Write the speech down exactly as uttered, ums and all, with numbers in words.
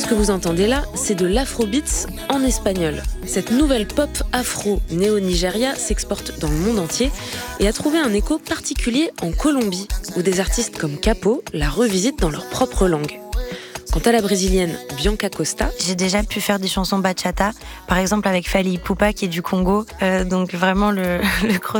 Ce que vous entendez là, c'est de l'afrobeats en espagnol. Cette nouvelle pop afro néo-Nigeria s'exporte dans le monde entier et a trouvé un écho particulier en Colombie, où des artistes comme Capo la revisitent dans leur propre langue. Quant à la brésilienne Bianca Costa, j'ai déjà pu faire des chansons bachata, par exemple avec Fally Ipupa qui est du Congo, euh, donc vraiment le, le